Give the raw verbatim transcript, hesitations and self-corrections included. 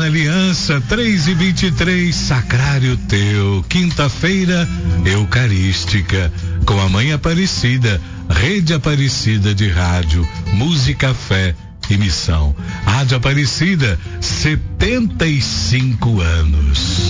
Eterna Aliança, três e vinte e três, Sacrário Teu, quinta-feira eucarística, com a Mãe Aparecida, Rede Aparecida de Rádio, Música, Fé e Missão. Rádio Aparecida, setenta e cinco anos.